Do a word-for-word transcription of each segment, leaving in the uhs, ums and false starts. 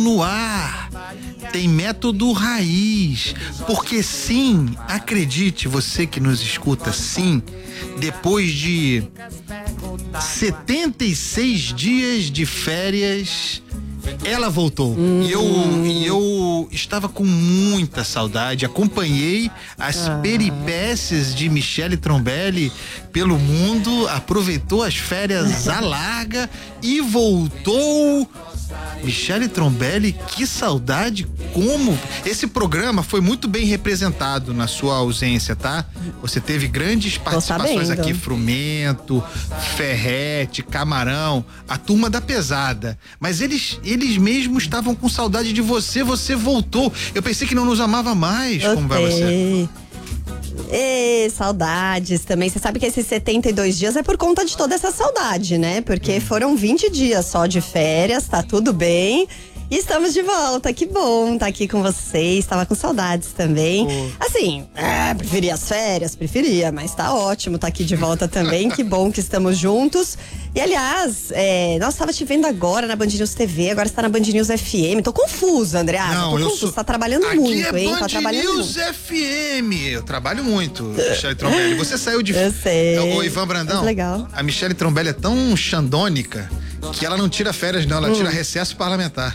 no ar. Tem método raiz. Porque sim, acredite, você que nos escuta, sim, depois de setenta e seis dias de férias, ela voltou. Hum. E eu, e eu estava com muita saudade. Acompanhei as ah. peripécias de Michele Trombelli pelo mundo, aproveitou as férias à larga e voltou. Michele Trombelli, que saudade, como esse programa foi muito bem representado na sua ausência, tá? Você teve grandes participações aqui, Frumento, Ferrete, Camarão, a turma da pesada, mas eles eles mesmos estavam com saudade de você, você voltou. Eu pensei que não nos amava mais. Eu como vai você? Ê, saudades também. Você sabe que esses setenta e dois dias é por conta de toda essa saudade, né? Porque foram vinte dias só de férias, tá tudo bem. E estamos de volta, que bom estar aqui com vocês, tava com saudades também. Oh. Assim, é, preferia as férias, preferia, mas tá ótimo estar aqui de volta também, que bom que estamos juntos. E aliás, é, nossa, tava te vendo agora na Band News T V, agora você tá na Band News F M, tô confusa, André. Não, tô eu confusa, sou... tá trabalhando aqui muito, é hein? Band Tá trabalhando News muito. F M, eu trabalho muito, Michele Trombelli. Você saiu de... Eu sei. Ô, Ivan Brandão, legal. A Michele Trombelli é tão xandônica que ela não tira férias, não, ela hum. tira recesso parlamentar.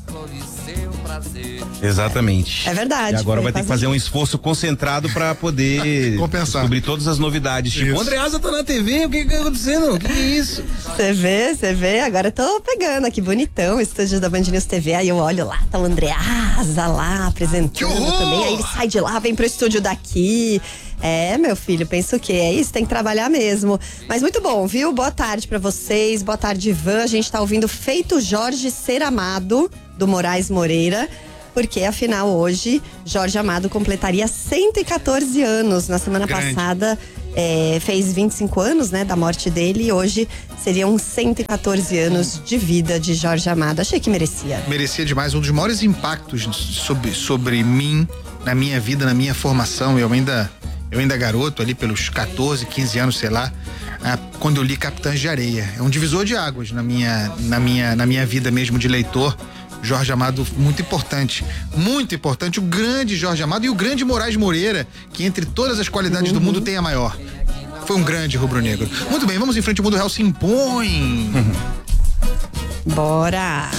Exatamente. É verdade. E agora vai ter que fazer um esforço concentrado pra poder compensar, descobrir todas as novidades. Tipo, o Andreasa tá na T V, o que que tá acontecendo? O que que é isso? Você vê, você vê, agora eu tô pegando aqui, bonitão, o estúdio da Band News T V, aí eu olho lá, tá o Andreasa lá apresentando também, aí ele sai de lá, vem pro estúdio daqui. É, meu filho, pensa o quê? É isso, tem que trabalhar mesmo. Mas muito bom, viu? Boa tarde pra vocês, boa tarde, Ivan. A gente tá ouvindo Feito Jorge Ser Amado, do Moraes Moreira, porque afinal hoje, Jorge Amado completaria cento e quatorze anos. Na semana Grande. passada, é, fez vinte e cinco anos, né, da morte dele, e hoje seriam cento e quatorze anos de vida de Jorge Amado. Achei que merecia. Merecia demais, um dos maiores impactos sobre, sobre mim, na minha vida, na minha formação. Eu ainda... Eu ainda garoto, ali pelos quatorze, quinze anos, sei lá, ah, quando eu li Capitães de Areia. É um divisor de águas na minha, na minha, na minha vida mesmo de leitor. Jorge Amado, muito importante, muito importante, o grande Jorge Amado e o grande Moraes Moreira, que entre todas as qualidades uhum. do mundo tem a maior. Foi um grande rubro-negro. Muito bem, vamos em frente, o Mundo Real se impõe. Uhum. Bora!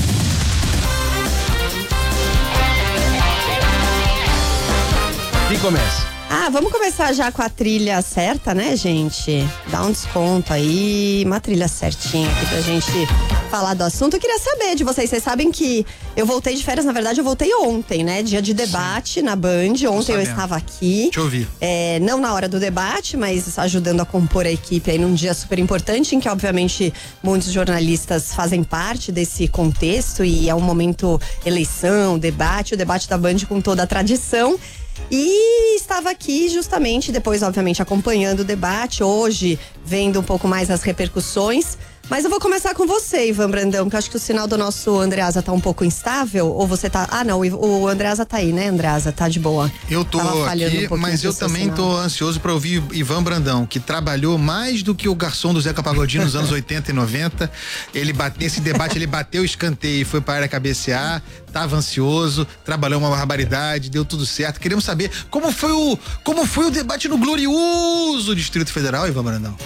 Quem começa? Ah, vamos começar já com a trilha certa, né, gente? Dá um desconto aí, uma trilha certinha aqui pra gente falar do assunto. Eu queria saber de vocês, vocês sabem que eu voltei de férias, na verdade eu voltei ontem, né? Dia de debate Sim. na Band, ontem eu estava aqui. Deixa eu ouvir. É, não na hora do debate, mas ajudando a compor a equipe aí num dia super importante, em que obviamente muitos jornalistas fazem parte desse contexto e é um momento eleição, debate, o debate da Band com toda a tradição. E estava aqui justamente, depois obviamente acompanhando o debate, hoje vendo um pouco mais as repercussões. Mas eu vou começar com você, Ivan Brandão, que eu acho que o sinal do nosso Andreasa tá um pouco instável, ou você tá... Ah, não, o Andreasa tá aí, né, Andreasa? Tá de boa. Eu tô aqui, um mas eu também sinal. tô ansioso pra ouvir Ivan Brandão, que trabalhou mais do que o garçom do Zeca Pagodinho nos anos oitenta e noventa. Ele bate, nesse debate ele bateu o escanteio e foi para a área cabecear, tava ansioso, trabalhou uma barbaridade, deu tudo certo. Queremos saber como foi o, como foi o debate no glorioso Distrito Federal, Ivan Brandão.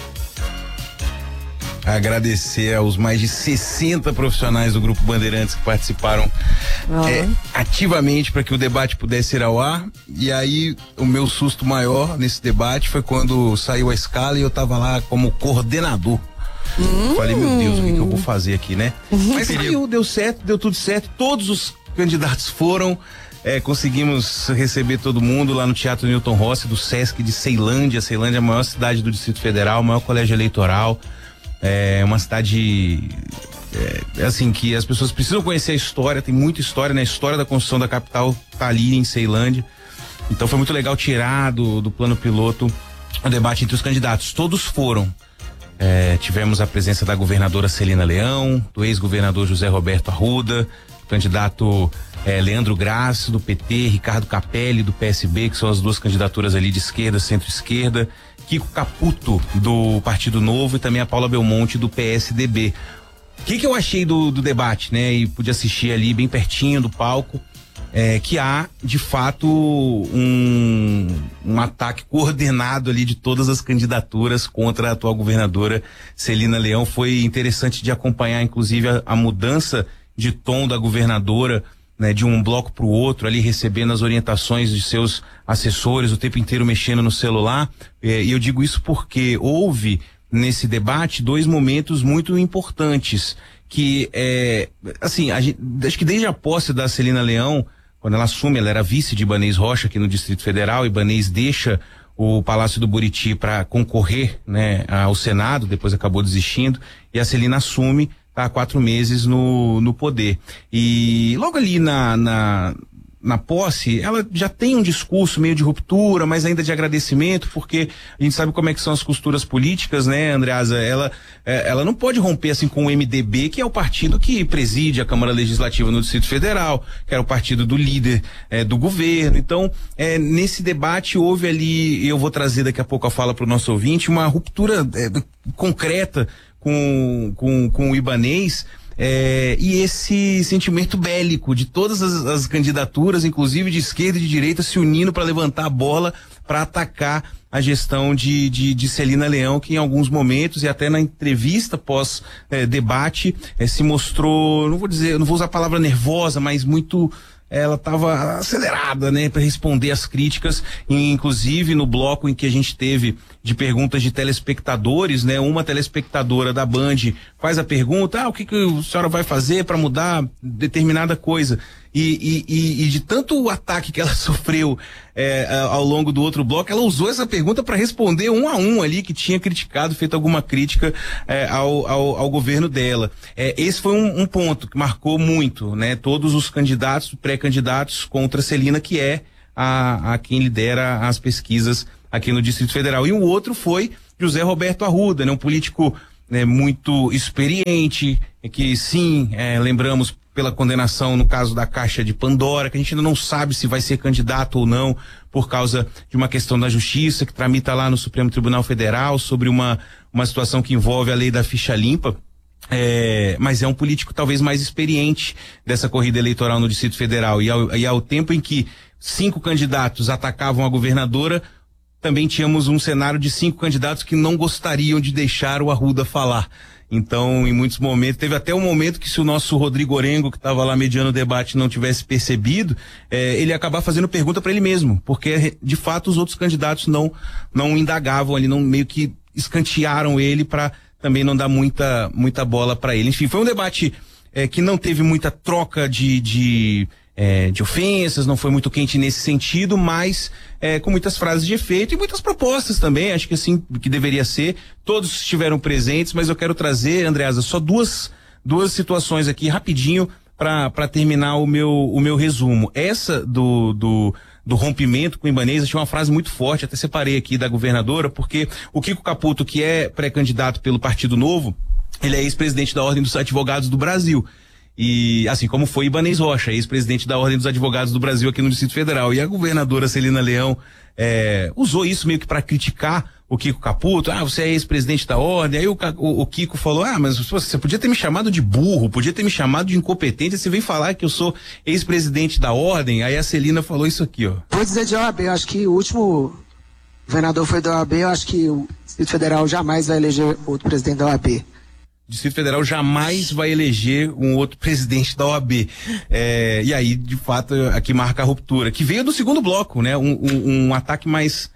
Agradecer aos mais de sessenta profissionais do Grupo Bandeirantes que participaram uhum. é, ativamente para que o debate pudesse ir ao ar. E aí o meu susto maior nesse debate foi quando saiu a escala e eu tava lá como coordenador. Hum. Falei, meu Deus, o que, que eu vou fazer aqui, né? Uhum. Mas saiu, deu certo, deu tudo certo. Todos os candidatos foram. É, conseguimos receber todo mundo lá no Teatro Newton Rossi, do Sesc de Ceilândia. Ceilândia é a maior cidade do Distrito Federal, o maior colégio eleitoral. É uma cidade é, assim que as pessoas precisam conhecer a história, tem muita história, né? A história da construção da capital tá ali em Ceilândia. Então foi muito legal tirar do, do plano piloto o debate entre os candidatos. Todos foram. É, tivemos a presença da governadora Celina Leão, do ex-governador José Roberto Arruda, do candidato é, Leandro Graça, do P T, Ricardo Capelli, do P S B, que são as duas candidaturas ali de esquerda, centro-esquerda, Kiko Caputo, do Partido Novo, e também a Paula Belmonte, do P S D B. O que que eu achei do, do debate, né? E pude assistir ali bem pertinho do palco. É, que há, de fato, um, um ataque coordenado ali de todas as candidaturas contra a atual governadora Celina Leão. Foi interessante de acompanhar, inclusive, a, a mudança de tom da governadora, né, de um bloco para o outro, ali recebendo as orientações de seus assessores, o tempo inteiro mexendo no celular. É, e eu digo isso porque houve, nesse debate, dois momentos muito importantes, que, é, assim, a gente, acho que desde a posse da Celina Leão, quando ela assume, ela era vice de Ibanez Rocha aqui no Distrito Federal. Ibanez deixa o Palácio do Buriti para concorrer, né, ao Senado, depois acabou desistindo, e a Celina assume, tá há quatro meses no, no poder. E logo ali na, na, na posse, ela já tem um discurso meio de ruptura, mas ainda de agradecimento, porque a gente sabe como é que são as costuras políticas, né, Andreasa? Ela, é, ela não pode romper assim com o M D B, que é o partido que preside a Câmara Legislativa no Distrito Federal, que era o partido do líder é, do governo. Então, é, nesse debate houve ali, eu vou trazer daqui a pouco a fala para o nosso ouvinte, uma ruptura é, concreta com, com, com o Ibanez. É, e esse sentimento bélico de todas as, as candidaturas, inclusive de esquerda e de direita, se unindo para levantar a bola para atacar a gestão de, de, de Celina Leão, que em alguns momentos e até na entrevista pós é, debate é, se mostrou, não vou dizer, não vou usar a palavra nervosa, mas muito, ela estava acelerada, né, para responder às críticas, e inclusive no bloco em que a gente teve de perguntas de telespectadores, né, uma telespectadora da Band faz a pergunta, ah, o que que a senhora vai fazer para mudar determinada coisa? E, e, e, e de tanto ataque que ela sofreu é, ao longo do outro bloco, ela usou essa pergunta para responder um a um ali, que tinha criticado, feito alguma crítica é, ao, ao, ao governo dela. É, esse foi um, um ponto que marcou muito, né? Todos os candidatos, pré-candidatos contra Celina, que é a, a quem lidera as pesquisas aqui no Distrito Federal. E o outro foi José Roberto Arruda, né? Um político, né, muito experiente, que sim, é, lembramos pela condenação no caso da Caixa de Pandora, que a gente ainda não sabe se vai ser candidato ou não, por causa de uma questão da justiça que tramita lá no Supremo Tribunal Federal sobre uma, uma situação que envolve a lei da ficha limpa. É, mas é um político talvez mais experiente dessa corrida eleitoral no Distrito Federal. E ao, e ao tempo em que cinco candidatos atacavam a governadora, também tínhamos um cenário de cinco candidatos que não gostariam de deixar o Arruda falar. Então, em muitos momentos, teve até um momento que se o nosso Rodrigo Orengo, que estava lá mediando o debate, não tivesse percebido, eh, ele ia acabar fazendo pergunta para ele mesmo, porque de fato os outros candidatos não não indagavam ali, não meio que escantearam ele para também não dar muita muita bola para ele. Enfim, foi um debate eh, que não teve muita troca de, de É, de ofensas, não foi muito quente nesse sentido, mas é, com muitas frases de efeito e muitas propostas também, acho que assim que deveria ser. Todos estiveram presentes, mas eu quero trazer, Andreasa, só duas duas situações aqui rapidinho para terminar o meu o meu resumo. Essa do do do rompimento com o Ibanez, achei uma frase muito forte, até separei aqui da governadora, porque o Kiko Caputo, que é pré-candidato pelo Partido Novo, ele é ex-presidente da Ordem dos Advogados do Brasil. E assim como foi Ibanez Rocha, ex-presidente da Ordem dos Advogados do Brasil aqui no Distrito Federal. E a governadora Celina Leão é, usou isso meio que para criticar o Kiko Caputo. Ah, você é ex-presidente da Ordem. Aí o, o, o Kiko falou, ah, mas você podia ter me chamado de burro, podia ter me chamado de incompetente, você vem falar que eu sou ex-presidente da Ordem. Aí a Celina falou isso aqui, ó. Vou dizer de O A B, eu acho que o último governador foi da O A B, eu acho que o Distrito Federal jamais vai eleger outro presidente da O A B. O Distrito Federal jamais vai eleger um outro presidente da O A B. É, e aí, de fato, aqui marca a ruptura, que veio do segundo bloco, né? Um, um, um ataque mais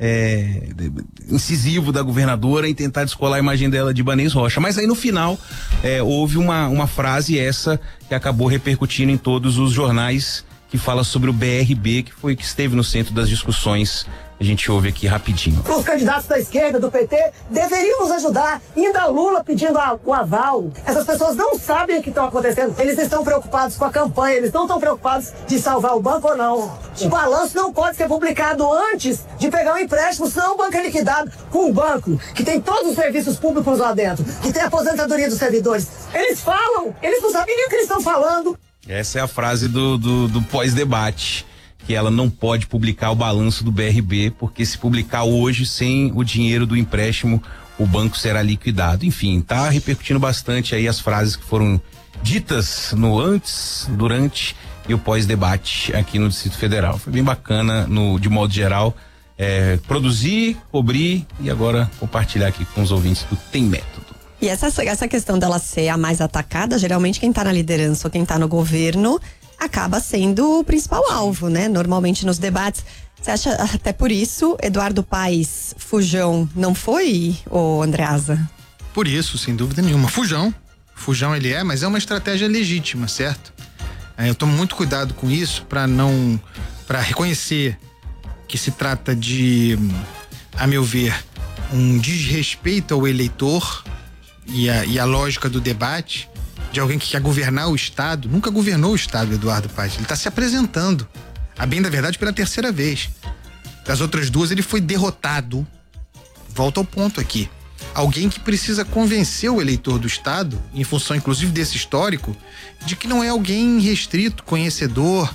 é, incisivo da governadora em tentar descolar a imagem dela de Ibanez Rocha. Mas aí no final é, houve uma, uma frase essa que acabou repercutindo em todos os jornais, que fala sobre o B R B, que foi que esteve no centro das discussões. A gente ouve aqui rapidinho. Os candidatos da esquerda, do P T, deveriam nos ajudar. Ainda Lula pedindo a, o aval. Essas pessoas não sabem o que está acontecendo. Eles estão preocupados com a campanha, eles não estão preocupados de salvar o banco ou não. O balanço não pode ser publicado antes de pegar um empréstimo, senão o banco é liquidado. Com um banco que tem todos os serviços públicos lá dentro, que tem a aposentadoria dos servidores. Eles falam, eles não sabem nem o que eles estão falando. Essa é a frase do, do, do pós-debate, que ela não pode publicar o balanço do B R B, porque se publicar hoje, sem o dinheiro do empréstimo, o banco será liquidado. Enfim, tá repercutindo bastante aí as frases que foram ditas no antes, durante e o pós-debate aqui no Distrito Federal. Foi bem bacana, no, de modo geral, é, produzir, cobrir e agora compartilhar aqui com os ouvintes do Tem Método. E essa, essa questão dela ser a mais atacada, geralmente quem tá na liderança ou quem tá no governo acaba sendo o principal alvo, né? Normalmente nos debates. Você acha até por isso Eduardo Paes Fujão não foi, ô Andreasa? Por isso, sem dúvida nenhuma. Fujão. Fujão ele é, mas é uma estratégia legítima, certo? É, eu tomo muito cuidado com isso para não, para reconhecer que se trata de, a meu ver, um desrespeito ao eleitor e a, e a lógica do debate de alguém que quer governar o Estado. Nunca governou o Estado, Eduardo Paes. Ele está se apresentando, a bem da verdade, pela terceira vez. Das outras duas ele foi derrotado. Volto ao ponto aqui. Alguém que precisa convencer o eleitor do Estado, em função inclusive desse histórico, de que não é alguém restrito, conhecedor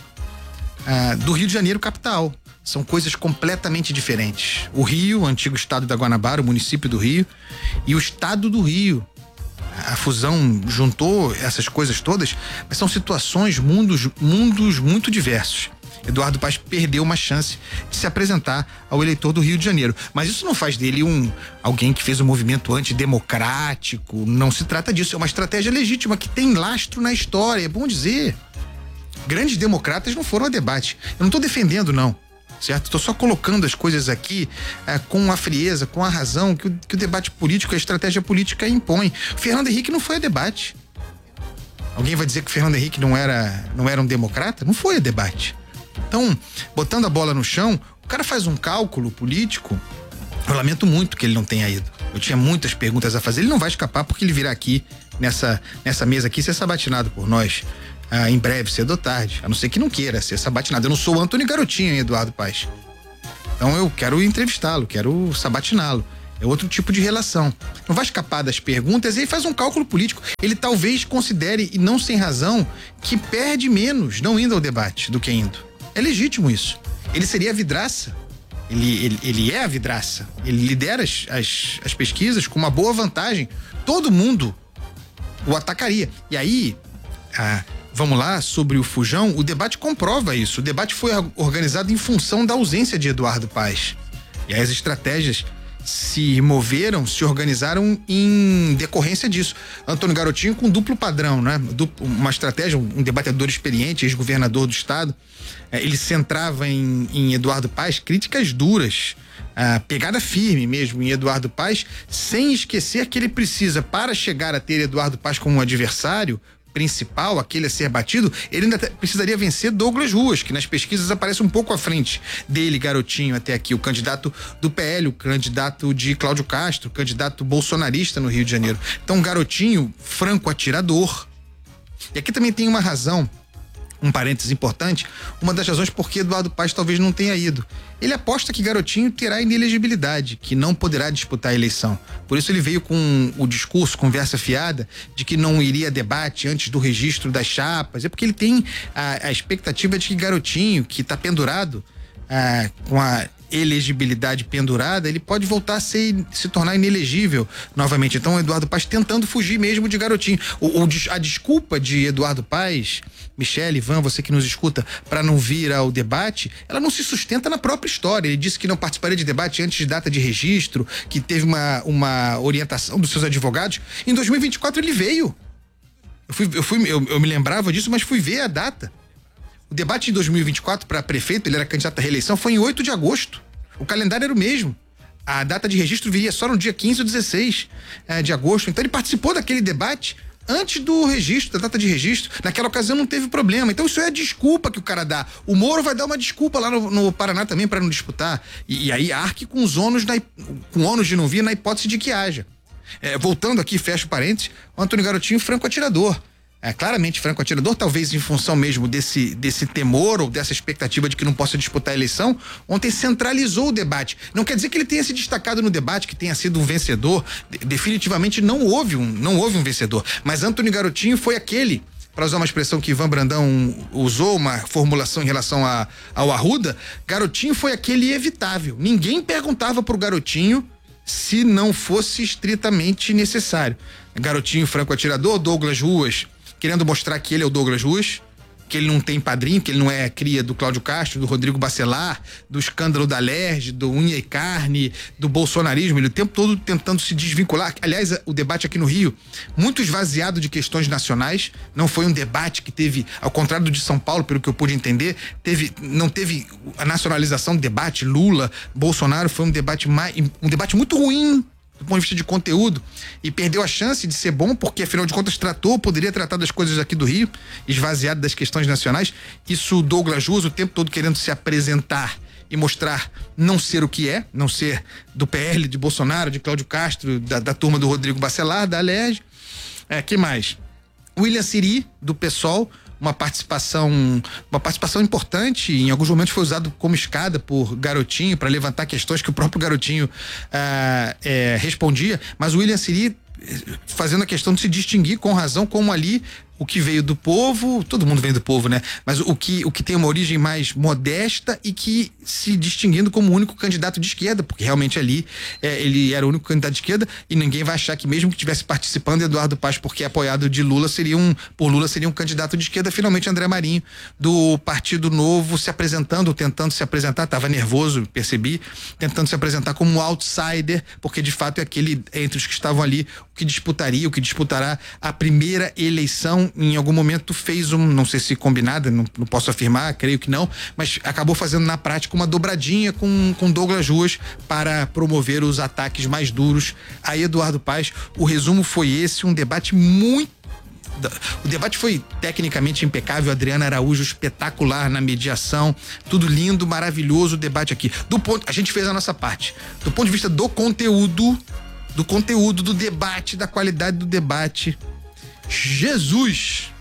ah, do Rio de Janeiro capital. São coisas completamente diferentes. O Rio, o antigo estado da Guanabara, o município do Rio, e o estado do Rio. A fusão juntou essas coisas todas, mas são situações, mundos, mundos muito diversos. Eduardo Paes perdeu uma chance de se apresentar ao eleitor do Rio de Janeiro. Mas isso não faz dele um alguém que fez um movimento antidemocrático. Não se trata disso. É uma estratégia legítima que tem lastro na história. É bom dizer. Grandes democratas não foram a debate. Eu não estou defendendo, não. Certo? Estou só colocando as coisas aqui é, com a frieza, com a razão que o, que o debate político, a estratégia política impõe. Fernando Henrique não foi a debate. Alguém vai dizer que o Fernando Henrique não era, não era um democrata? Não foi a debate. Então, botando a bola no chão, o cara faz um cálculo político. Eu lamento muito que ele não tenha ido. Eu tinha muitas perguntas a fazer. Ele não vai escapar porque ele virá aqui nessa, nessa mesa aqui ser sabatinado por nós. Ah, em breve, cedo ou tarde. A não ser que não queira ser sabatinado. Eu não sou o Antônio Garotinho, hein, Eduardo Paes. Então eu quero entrevistá-lo, quero sabatiná-lo. É outro tipo de relação. Não vai escapar das perguntas e aí faz um cálculo político. Ele talvez considere, e não sem razão, que perde menos não indo ao debate do que indo. É legítimo isso. Ele seria a vidraça. Ele, ele, ele é a vidraça. Ele lidera as, as, as pesquisas com uma boa vantagem. Todo mundo o atacaria. E aí, ah, vamos lá, sobre o Fujão, o debate comprova isso. O debate foi organizado em função da ausência de Eduardo Paes. E aí as estratégias se moveram, se organizaram em decorrência disso. Antônio Garotinho com duplo padrão, né? Uma estratégia, um debatedor experiente, ex-governador do estado. Ele centrava em, em Eduardo Paes críticas duras, a pegada firme mesmo em Eduardo Paes, sem esquecer que ele precisa, para chegar a ter Eduardo Paes como um adversário principal, aquele a ser batido, ele ainda precisaria vencer Douglas Ruas, que nas pesquisas aparece um pouco à frente dele, Garotinho, até aqui, o candidato do P L, o candidato de Cláudio Castro, o candidato bolsonarista no Rio de Janeiro. Então, Garotinho, franco atirador. E aqui também tem uma razão, um parênteses importante, uma das razões por que Eduardo Paes talvez não tenha ido. Ele aposta que Garotinho terá inelegibilidade, que não poderá disputar a eleição. Por isso ele veio com o discurso, conversa fiada, de que não iria a debate antes do registro das chapas. É porque ele tem a, a expectativa de que Garotinho, que está pendurado a, com a elegibilidade pendurada, ele pode voltar a ser, se tornar inelegível novamente. Então, o Eduardo Paes tentando fugir mesmo de Garotinho. O, o, a desculpa de Eduardo Paes, Michele, Ivan, você que nos escuta, para não vir ao debate, ela não se sustenta na própria história. Ele disse que não participaria de debate antes de data de registro, que teve uma, uma orientação dos seus advogados. Em dois mil e vinte e quatro ele veio. Eu, fui, eu, fui, eu, eu me lembrava disso, mas fui ver a data. O debate de dois mil e vinte e quatro para prefeito, ele era candidato à reeleição, foi em oito de agosto. O calendário era o mesmo. A data de registro viria só no dia quinze ou dezesseis é, de agosto. Então ele participou daquele debate antes do registro, da data de registro. Naquela ocasião não teve problema. Então isso é a desculpa que o cara dá. O Moro vai dar uma desculpa lá no, no Paraná também para não disputar. E, e aí arque com os ônus, na, com ônus de não vir na hipótese de que haja. É, voltando aqui, fecho parênteses, o Antônio Garotinho, franco atirador. É, claramente franco atirador, talvez em função mesmo desse, desse temor ou dessa expectativa de que não possa disputar a eleição, ontem centralizou o debate. Não quer dizer que ele tenha se destacado no debate, que tenha sido um vencedor. De, definitivamente não houve um, não houve um vencedor. Mas Antônio Garotinho foi aquele, para usar uma expressão que Ivan Brandão usou, uma formulação em relação a, ao Arruda, Garotinho foi aquele evitável. Ninguém perguntava pro Garotinho se não fosse estritamente necessário. Garotinho franco atirador, Douglas Ruas, querendo mostrar que ele é o Douglas Ruas, que ele não tem padrinho, que ele não é cria do Cláudio Castro, do Rodrigo Bacelar, do escândalo da Alerj, do Unha e Carne, do bolsonarismo, ele o tempo todo tentando se desvincular. Aliás, o debate aqui no Rio, muito esvaziado de questões nacionais, não foi um debate que teve, ao contrário do de São Paulo, pelo que eu pude entender, teve, não teve a nacionalização do debate, Lula, Bolsonaro, foi um debate mais, um debate muito ruim do ponto de vista de conteúdo, e perdeu a chance de ser bom, porque afinal de contas tratou, poderia tratar das coisas aqui do Rio, esvaziado das questões nacionais. Isso o Douglas Ruas o tempo todo querendo se apresentar e mostrar não ser o que é, não ser do P L, de Bolsonaro, de Cláudio Castro, da, da turma do Rodrigo Bacelar, da Alerj. É, que mais? William Siri, do PSOL, uma participação uma participação importante, em alguns momentos foi usado como escada por Garotinho para levantar questões que o próprio Garotinho ah, é, respondia, mas o William Siri fazendo a questão de se distinguir com razão, como ali o que veio do povo, todo mundo vem do povo, né? Mas o que, o que tem uma origem mais modesta e que se distinguindo como o único candidato de esquerda, porque realmente ali é, ele era o único candidato de esquerda, e ninguém vai achar que mesmo que estivesse participando Eduardo Paes, porque é apoiado de Lula, seria um, por Lula seria um candidato de esquerda. Finalmente André Marinho, do Partido Novo, se apresentando, tentando se apresentar, estava nervoso, percebi, tentando se apresentar como um outsider, porque de fato é aquele entre os que estavam ali, o que disputaria, o que disputará a primeira eleição. Em algum momento fez um, não sei se combinada, não, não posso afirmar, creio que não, mas acabou fazendo na prática uma dobradinha com, com Douglas Ruas para promover os ataques mais duros a Eduardo Paes. O resumo foi esse, um debate muito O debate foi tecnicamente impecável, Adriana Araújo espetacular na mediação, tudo lindo, maravilhoso o debate aqui. Do ponto, a gente fez a nossa parte. Do ponto de vista do conteúdo, do conteúdo, do debate, da qualidade do debate, Jesus!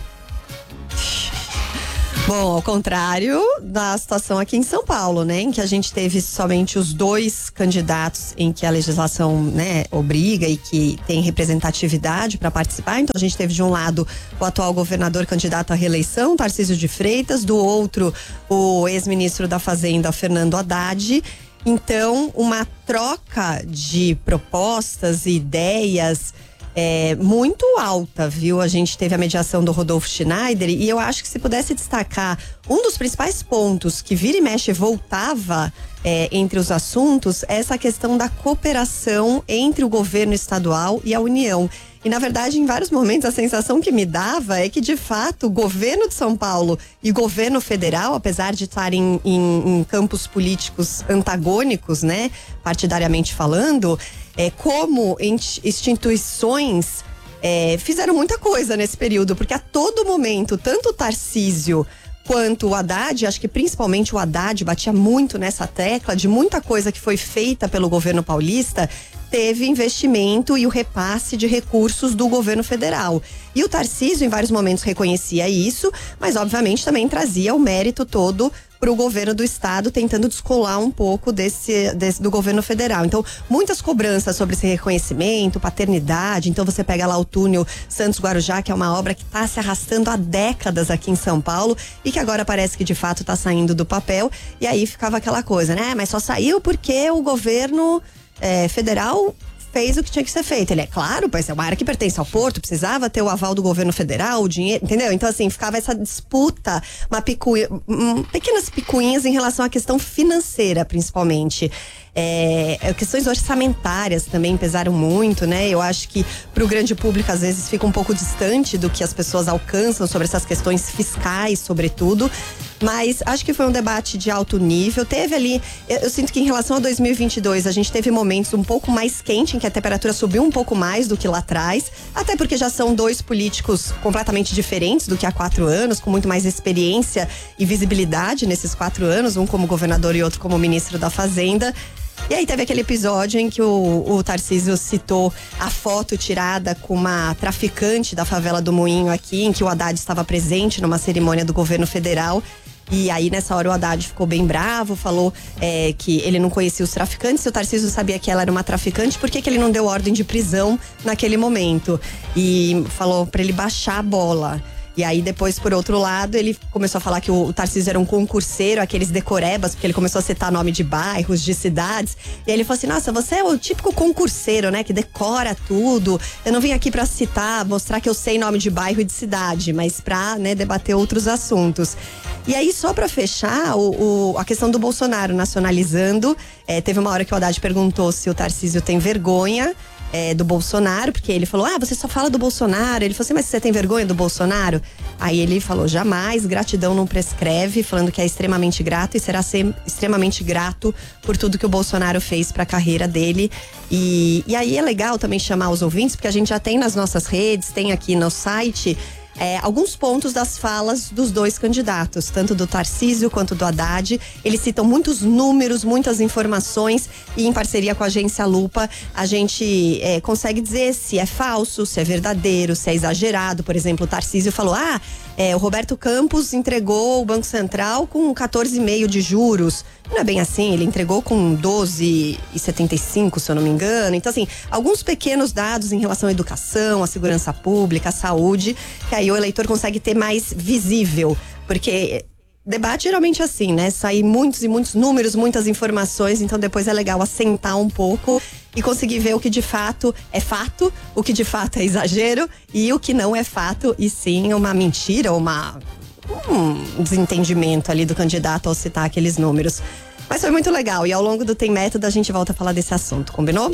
Bom, ao contrário da situação aqui em São Paulo, né, em que a gente teve somente os dois candidatos em que a legislação, né, obriga e que tem representatividade para participar. Então a gente teve de um lado o atual governador candidato à reeleição, Tarcísio de Freitas, do outro o ex-ministro da Fazenda, Fernando Haddad. Então, uma troca de propostas e ideias É, muito alta, viu? A gente teve a mediação do Rodolfo Schneider e eu acho que se pudesse destacar um dos principais pontos que vira e mexe voltava é, entre os assuntos, é essa questão da cooperação entre o governo estadual e a União. E, na verdade, em vários momentos, a sensação que me dava é que, de fato, o governo de São Paulo e o governo federal, apesar de estarem em, em campos políticos antagônicos, né, partidariamente falando, é, como instituições é, fizeram muita coisa nesse período, porque a todo momento, tanto o Tarcísio quanto o Haddad, acho que principalmente o Haddad batia muito nessa tecla de muita coisa que foi feita pelo governo paulista, teve investimento e o repasse de recursos do governo federal. E o Tarcísio, em vários momentos, reconhecia isso, mas obviamente também trazia o mérito todo para o governo do estado, tentando descolar um pouco desse, desse do governo federal. Então, muitas cobranças sobre esse reconhecimento, paternidade. Então, você pega lá o túnel Santos-Guarujá, que é uma obra que está se arrastando há décadas aqui em São Paulo e que agora parece que de fato está saindo do papel. E aí ficava aquela coisa, né? Mas só saiu porque o governo é, federal fez o que tinha que ser feito. Ele é claro, pois é uma área que pertence ao Porto, precisava ter o aval do governo federal, o dinheiro, entendeu? Então, assim, ficava essa disputa, uma picuinha, um, pequenas picuinhas em relação à questão financeira, principalmente. É, questões orçamentárias também pesaram muito, né? Eu acho que para o grande público às vezes fica um pouco distante do que as pessoas alcançam sobre essas questões fiscais, sobretudo. Mas acho que foi um debate de alto nível. Teve ali, eu, eu sinto que em relação a dois mil e vinte e dois, a gente teve momentos um pouco mais quente, em que a temperatura subiu um pouco mais do que lá atrás. Até porque já são dois políticos completamente diferentes do que há quatro anos, com muito mais experiência e visibilidade nesses quatro anos, um como governador e outro como ministro da Fazenda. E aí teve aquele episódio em que o, o Tarcísio citou a foto tirada com uma traficante da favela do Moinho aqui, em que o Haddad estava presente numa cerimônia do governo federal. E aí, nessa hora, o Haddad ficou bem bravo, falou é, que ele não conhecia os traficantes. Se o Tarcísio sabia que ela era uma traficante, por que que ele não deu ordem de prisão naquele momento? E falou pra ele baixar a bola. E aí depois, por outro lado, ele começou a falar que o, o Tarcísio era um concurseiro, aqueles decorebas, porque ele começou a citar nome de bairros, de cidades. E aí ele falou assim, nossa, você é o típico concurseiro, né, que decora tudo. Eu não vim aqui pra citar, mostrar que eu sei nome de bairro e de cidade, mas pra, né, debater outros assuntos. E aí, só pra fechar, o, o, a questão do Bolsonaro nacionalizando, é, teve uma hora que o Haddad perguntou se o Tarcísio tem vergonha É, do Bolsonaro, porque ele falou, ah, você só fala do Bolsonaro. Ele falou assim, mas você tem vergonha do Bolsonaro? Aí ele falou, jamais, gratidão não prescreve, falando que é extremamente grato e será ser extremamente grato por tudo que o Bolsonaro fez pra carreira dele. E, e aí é legal também chamar os ouvintes, porque a gente já tem nas nossas redes, tem aqui no site, É, alguns pontos das falas dos dois candidatos, tanto do Tarcísio quanto do Haddad. Eles citam muitos números, muitas informações, e em parceria com a agência Lupa, a gente é, consegue dizer se é falso, se é verdadeiro, se é exagerado. Por exemplo, o Tarcísio falou, ah, é, o Roberto Campos entregou o Banco Central com quatorze vírgula cinco de juros. Não é bem assim, ele entregou com doze vírgula setenta e cinco, se eu não me engano. Então, assim, alguns pequenos dados em relação à educação, à segurança pública, à saúde, que aí o eleitor consegue ter mais visível. Porque debate geralmente é assim, né? Sair muitos e muitos números, muitas informações, então depois é legal assentar um pouco e conseguir ver o que de fato é fato, o que de fato é exagero e o que não é fato, e sim uma mentira ou uma... um desentendimento ali do candidato ao citar aqueles números. Mas foi muito legal, e ao longo do Tem Método a gente volta a falar desse assunto, combinou?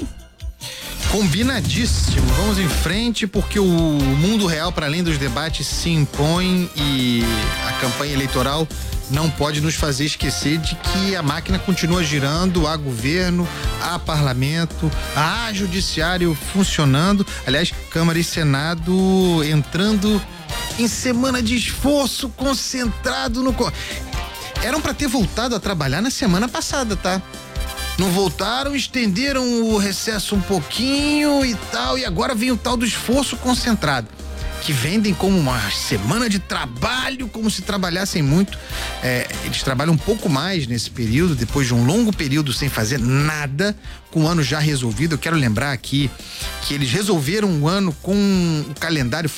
Combinadíssimo, vamos em frente, porque o mundo real, para além dos debates, se impõe, e a campanha eleitoral não pode nos fazer esquecer de que a máquina continua girando, há governo, há parlamento, há judiciário funcionando, aliás, Câmara e Senado entrando em semana de esforço concentrado no... Eram para ter voltado a trabalhar na semana passada, tá? Não voltaram, estenderam o recesso um pouquinho e tal, e agora vem o tal do esforço concentrado, que vendem como uma semana de trabalho, como se trabalhassem muito. É, eles trabalham um pouco mais nesse período, depois de um longo período sem fazer nada, com o ano já resolvido. Eu quero lembrar aqui que eles resolveram o ano com o calendário